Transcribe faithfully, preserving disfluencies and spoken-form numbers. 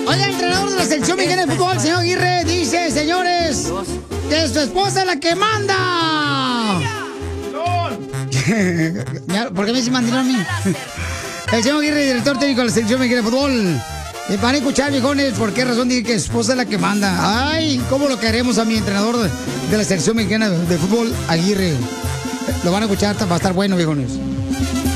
Oiga, el entrenador de la selección mexicana de fútbol, señor Aguirre, dice, señores, que su esposa es la que manda. ¿Por qué me dice mandilón a mí? El señor Aguirre, director técnico de la selección mexicana de fútbol. Me van a escuchar, viejones, ¿por qué razón dice que su esposa es la que manda? Ay, ¿cómo lo queremos a mi entrenador de, de la selección mexicana de fútbol, Aguirre? Lo van a escuchar, va a estar bueno, viejones.